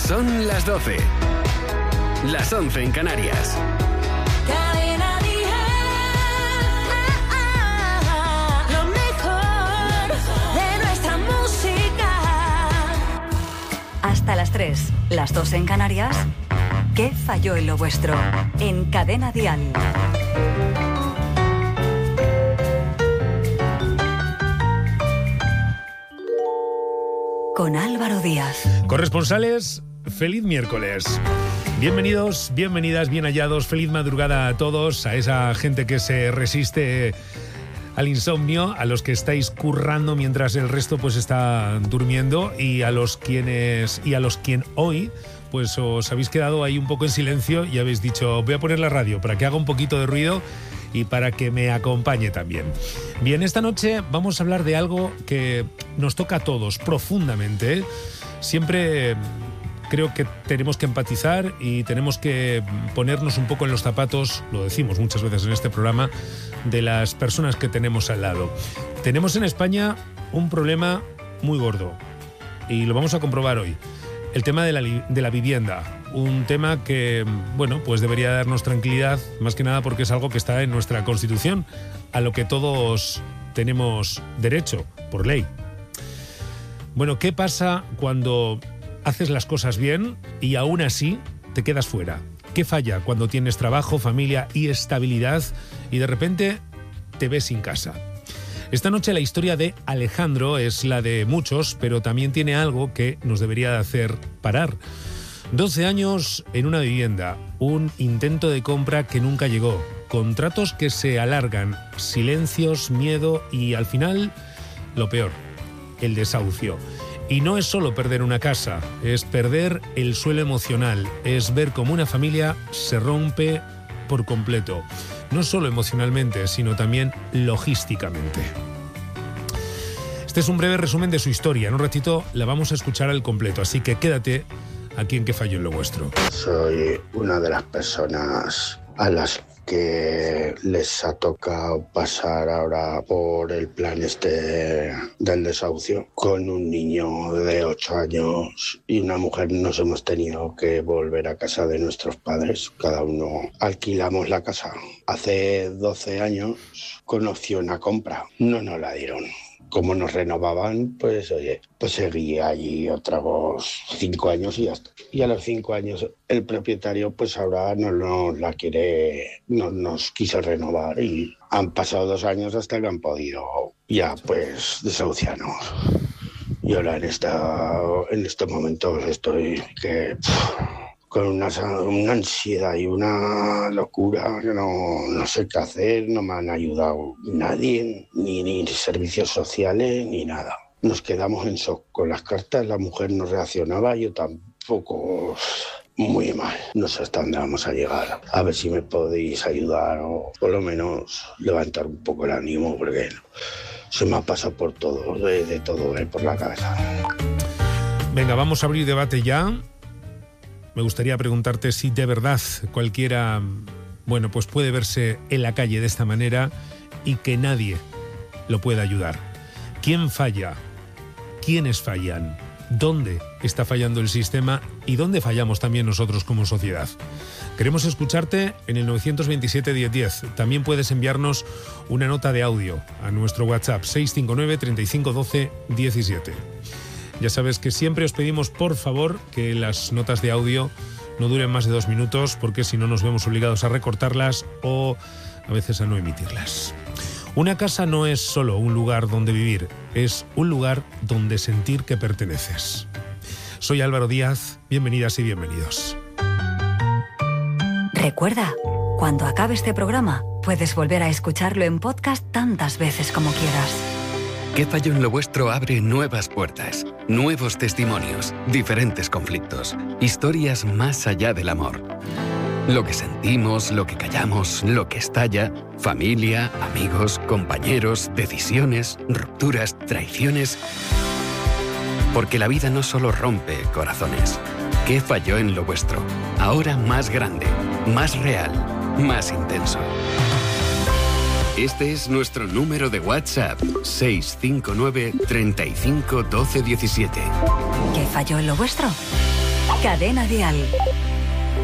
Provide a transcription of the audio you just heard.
Son las 12. Las 11 en Canarias. Cadena Dial. Lo mejor de nuestra música. Hasta las 3, las 2 en Canarias. ¿Qué falló en lo vuestro? En Cadena Dial. Con Álvaro Díaz. Corresponsales, feliz miércoles. Bienvenidos, bienvenidas, bien hallados. Feliz madrugada a todos, a esa gente que se resiste al insomnio, a los que estáis currando mientras el resto pues está durmiendo y a los quien hoy pues os habéis quedado ahí un poco en silencio y habéis dicho voy a poner la radio para que haga un poquito de ruido y para que me acompañe también. Bien, esta noche vamos a hablar de algo que nos toca a todos profundamente. Siempre creo que tenemos que empatizar y tenemos que ponernos un poco en los zapatos, lo decimos muchas veces en este programa, de las personas que tenemos al lado. Tenemos en España un problema muy gordo y lo vamos a comprobar hoy. El tema de la vivienda, un tema que, bueno, pues debería darnos tranquilidad, más que nada porque es algo que está en nuestra Constitución, a lo que todos tenemos derecho, por ley. Bueno, ¿qué pasa cuando haces las cosas bien y aún así te quedas fuera? ¿Qué falla cuando tienes trabajo, familia y estabilidad y de repente te ves sin casa? Esta noche la historia de Alejandro es la de muchos, pero también tiene algo que nos debería hacer parar. 12 años en una vivienda, un intento de compra que nunca llegó, contratos que se alargan, silencios, miedo y al final, lo peor, el desahucio. Y no es solo perder una casa, es perder el suelo emocional, es ver cómo una familia se rompe por completo. No solo emocionalmente, sino también logísticamente. Este es un breve resumen de su historia. En un ratito la vamos a escuchar al completo, así que quédate aquí en ¿Qué falló en lo vuestro? Soy una de las personas a las que les ha tocado pasar ahora por el plan del desahucio. Con un niño de 8 años y una mujer nos hemos tenido que volver a casa de nuestros padres. Cada uno alquilamos la casa. Hace 12 años con opción a compra. No nos la dieron. Como nos renovaban, pues oye, pues seguía allí otros 5 años y ya está. Y a los 5 años el propietario pues ahora no nos quiso renovar y han pasado 2 años hasta que han podido ya pues desahuciarnos. Y ahora en estos momentos estoy que con una ansiedad y una locura que no sé qué hacer, no me han ayudado nadie, ni servicios sociales, ni nada. Nos quedamos en shock con las cartas, la mujer no reaccionaba, yo tampoco, muy mal. No sé hasta dónde vamos a llegar. A ver si me podéis ayudar o por lo menos levantar un poco el ánimo, porque se me ha pasado por todo, de todo por la cabeza. Venga, vamos a abrir debate ya. Me gustaría preguntarte si de verdad cualquiera, bueno, pues puede verse en la calle de esta manera y que nadie lo pueda ayudar. ¿Quién falla? ¿Quiénes fallan? ¿Dónde está fallando el sistema? ¿Y dónde fallamos también nosotros como sociedad? Queremos escucharte en el 927 1010. También puedes enviarnos una nota de audio a nuestro WhatsApp 659 35 12 17. Ya sabes que siempre os pedimos, por favor, que las notas de audio no duren más de 2 minutos, porque si no nos vemos obligados a recortarlas o a veces a no emitirlas. Una casa no es solo un lugar donde vivir, es un lugar donde sentir que perteneces. Soy Álvaro Díaz, bienvenidas y bienvenidos. Recuerda, cuando acabe este programa, puedes volver a escucharlo en podcast tantas veces como quieras. ¿Qué falló en lo vuestro? Abre nuevas puertas, nuevos testimonios, diferentes conflictos, historias más allá del amor. Lo que sentimos, lo que callamos, lo que estalla, familia, amigos, compañeros, decisiones, rupturas, traiciones. Porque la vida no solo rompe corazones. ¿Qué falló en lo vuestro? Ahora más grande, más real, más intenso. Este es nuestro número de WhatsApp, 659 35 12 17. ¿Qué falló en lo vuestro? Cadena Dial.